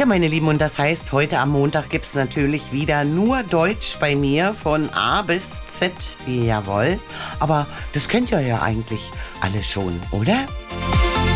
Ja, meine Lieben, und das heißt, heute am Montag gibt's natürlich wieder nur Deutsch bei mir von A bis Z. Jawohl. Aber das kennt ihr ja eigentlich alle schon, oder?